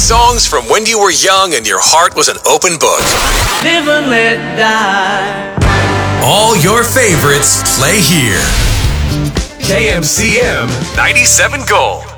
Songs from when you were young and your heart was an open book. Live and let die. All your favorites play here. KMCM 97 Gold.